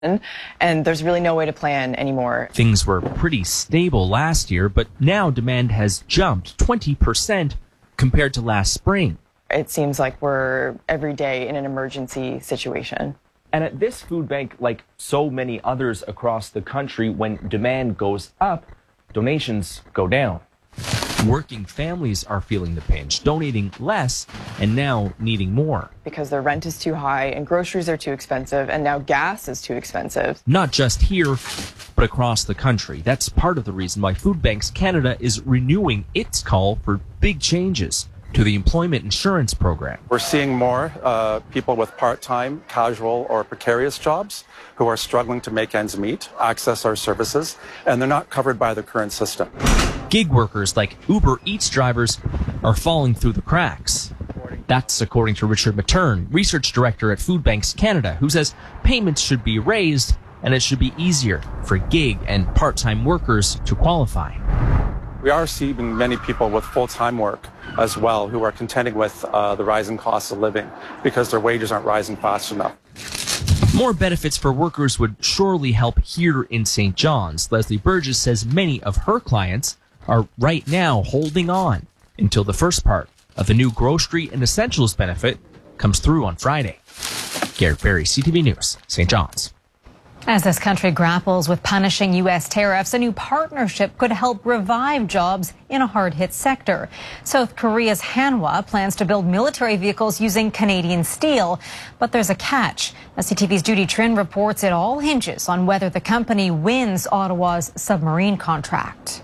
and there's really no way to plan anymore. Things were pretty stable last year, but now demand has jumped 20% compared to last spring. It seems like we're every day in an emergency situation. And at this food bank, like so many others across the country, when demand goes up, donations go down. Working families are feeling the pinch, donating less and now needing more. Because their rent is too high and groceries are too expensive and now gas is too expensive. Not just here, but across the country. That's part of the reason why Food Banks Canada is renewing its call for big changes to the employment insurance program. We're seeing more people with part-time, casual, or precarious jobs who are struggling to make ends meet, access our services, and they're not covered by the current system. Gig workers like Uber Eats drivers are falling through the cracks. That's according to Richard Matern, research director at Food Banks Canada, who says payments should be raised and it should be easier for gig and part-time workers to qualify. We are seeing many people with full-time work as well who are contending with the rising costs of living because their wages aren't rising fast enough. More benefits for workers would surely help here in St. John's. Leslie Burgess says many of her clients are right now holding on until the first part of the new grocery and essentials benefit comes through on Friday. Garrett Berry, CTV News, St. John's. As this country grapples with punishing U.S. tariffs, a new partnership could help revive jobs in a hard-hit sector. South Korea's Hanwha plans to build military vehicles using Canadian steel. But there's a catch. SCTV's Judy Trin reports it all hinges on whether the company wins Ottawa's submarine contract.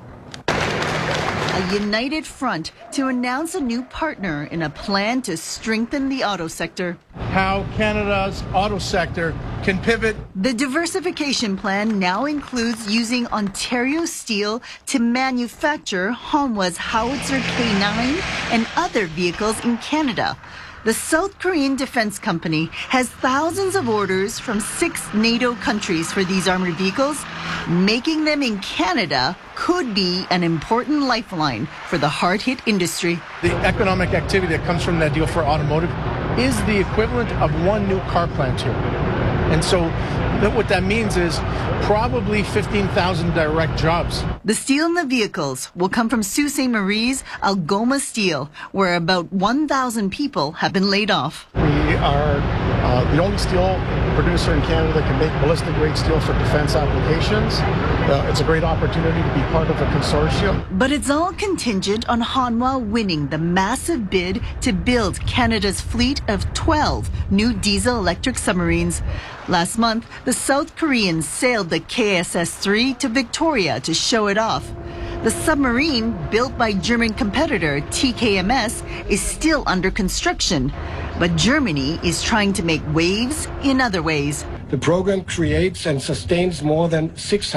A united front to announce a new partner in a plan to strengthen the auto sector. How Canada's auto sector can pivot. The diversification plan now includes using Ontario steel to manufacture Hanwha's Howitzer K9 and other vehicles in Canada. The South Korean defense company has thousands of orders from 6 NATO countries for these armored vehicles. Making them in Canada could be an important lifeline for the hard-hit industry. The economic activity that comes from that deal for automotive is the equivalent of one new car plant here. And so what that means is probably 15,000 direct jobs. The steel in the vehicles will come from Sault Ste. Marie's Algoma Steel, where about 1,000 people have been laid off. We are the only steel producer in Canada that can make ballistic grade steel for defense applications. It's a great opportunity to be part of a consortium. But it's all contingent on Hanwha winning the massive bid to build Canada's fleet of 12 new diesel-electric submarines. Last month, the South Koreans sailed the KSS-3 to Victoria to show it off. The submarine, built by German competitor TKMS, is still under construction. But Germany is trying to make waves in other ways. The program creates and sustains more than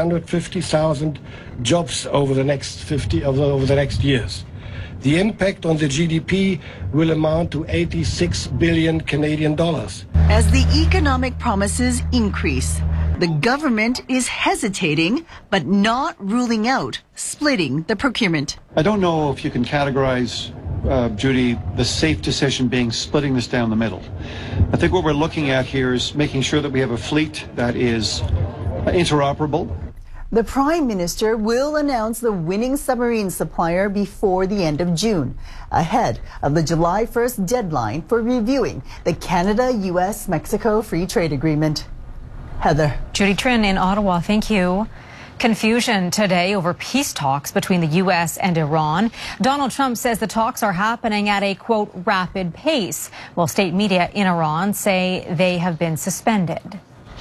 650,000 jobs over the next years. The impact on the GDP will amount to 86 billion Canadian dollars. As the economic promises increase, the government is hesitating, but not ruling out splitting the procurement. I don't know if you can categorize, Judy, the safe decision being splitting this down the middle. I think what we're looking at here is making sure that we have a fleet that is interoperable. The Prime Minister will announce the winning submarine supplier before the end of June, ahead of the July 1st deadline for reviewing the Canada-US-Mexico Free Trade Agreement. Heather. Judy Trin in Ottawa, thank you. Confusion today over peace talks between the U.S. and Iran. Donald Trump says the talks are happening at a, quote, rapid pace, while state media in Iran say they have been suspended.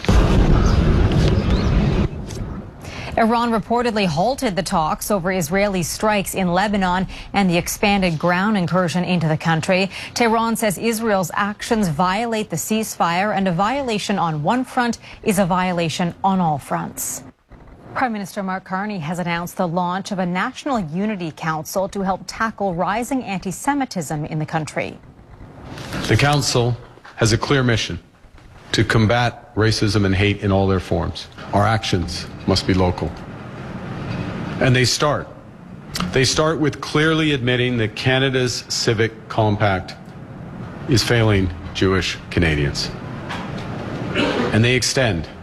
Iran reportedly halted the talks over Israeli strikes in Lebanon and the expanded ground incursion into the country. Tehran says Israel's actions violate the ceasefire, and a violation on one front is a violation on all fronts. Prime Minister Mark Carney has announced the launch of a National Unity Council to help tackle rising anti-Semitism in the country. The Council has a clear mission: to combat racism and hate in all their forms. Our actions must be local. And they start with clearly admitting that Canada's civic compact is failing Jewish Canadians. And they extend